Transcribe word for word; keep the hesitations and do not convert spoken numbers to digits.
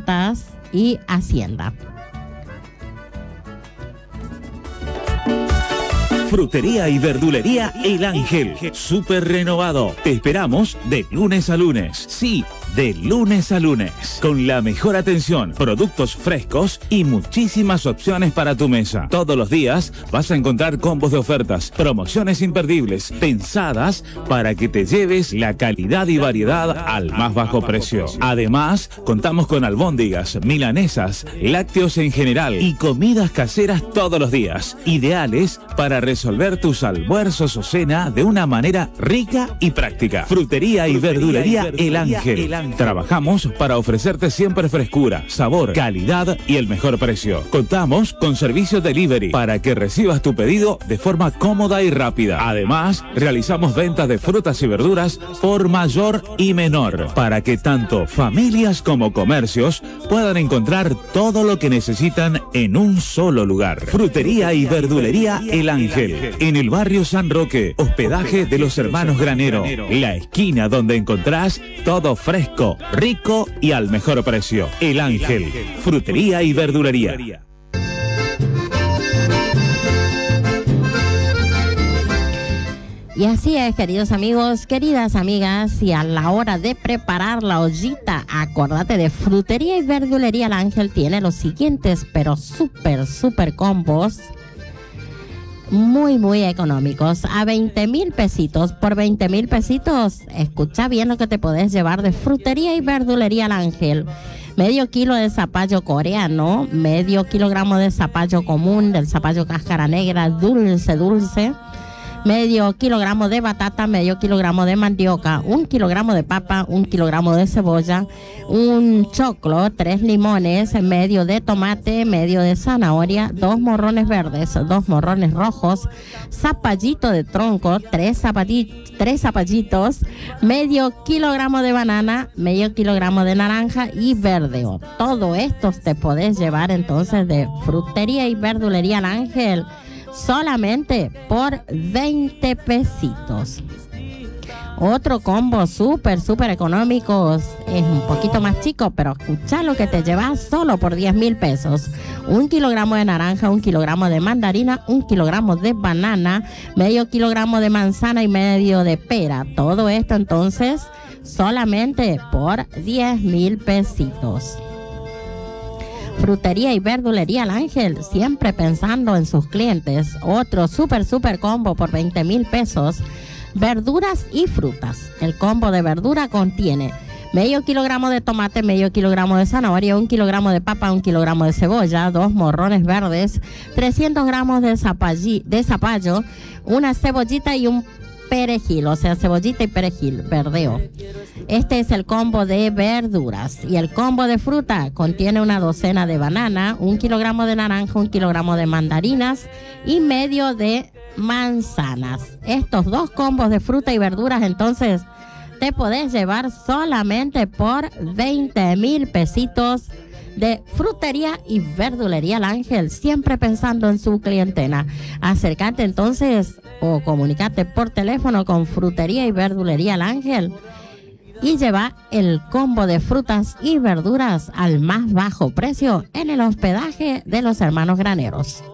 Batatas y Hacienda. Frutería y verdulería El Ángel, súper renovado. Te esperamos de lunes a lunes. Sí, de lunes a lunes. Con la mejor atención, productos frescos y muchísimas opciones para tu mesa. Todos los días vas a encontrar combos de ofertas, promociones imperdibles, pensadas para que te lleves la calidad y variedad al más bajo precio. Además, contamos con albóndigas, milanesas, lácteos en general y comidas caseras todos los días. Ideales para resolver resolver tus almuerzos o cena de una manera rica y práctica. Frutería y verdulería El Ángel. Trabajamos para ofrecerte siempre frescura, sabor, calidad y el mejor precio. Contamos con servicio delivery para que recibas tu pedido de forma cómoda y rápida. Además, realizamos ventas de frutas y verduras por mayor y menor, para que tanto familias como comercios puedan encontrar todo lo que necesitan en un solo lugar. Frutería y verdulería El Ángel. En el barrio San Roque, hospedaje de los hermanos Granero, la esquina donde encontrás todo fresco, rico y al mejor precio. El Ángel, frutería y verdulería. Y así es, queridos amigos, queridas amigas, y a la hora de preparar la ollita, acordate de Frutería y Verdulería El Ángel. Tiene los siguientes, pero súper, súper combos. Muy, muy económicos, a veinte mil pesitos. Por veinte mil pesitos, escucha bien lo que te podés llevar de Frutería y Verdulería El Ángel. Medio kilo de zapallo coreano, medio kilogramo de zapallo común, del zapallo cáscara negra, dulce, dulce. Medio kilogramo de batata, medio kilogramo de mandioca, un kilogramo de papa, un kilogramo de cebolla, un choclo, tres limones, medio de tomate, medio de zanahoria, dos morrones verdes, dos morrones rojos, zapallito de tronco, tres, zapallitos, tres zapallitos, medio kilogramo de banana, medio kilogramo de naranja y verdeo. Todo esto te podés llevar entonces de Frutería y Verdulería El Ángel, solamente por veinte pesitos. Otro combo súper, súper económico, es un poquito más chico, pero escucha lo que te llevas solo por diez mil pesos. Un kilogramo de naranja, un kilogramo de mandarina, un kilogramo de banana, medio kilogramo de manzana y medio de pera. Todo esto entonces solamente por diez mil pesitos. Frutería y Verdulería El Ángel, siempre pensando en sus clientes. Otro súper, súper combo por veinte mil pesos. Verduras y frutas. El combo de verdura contiene medio kilogramo de tomate, medio kilogramo de zanahoria, un kilogramo de papa, un kilogramo de cebolla, dos morrones verdes, trescientos gramos de, zapalli, de zapallo, una cebollita y un perejil, o sea, cebollita y perejil, verdeo. Este es el combo de verduras. Y el combo de fruta contiene una docena de banana, un kilogramo de naranja, un kilogramo de mandarinas y medio de manzanas. Estos dos combos de fruta y verduras entonces te podés llevar solamente por veinte mil pesitos de Frutería y Verdulería El Ángel, siempre pensando en su clientela. Acércate entonces o comunicate por teléfono con Frutería y Verdulería El Ángel y lleva el combo de frutas y verduras al más bajo precio en el hospedaje de los hermanos Graneros.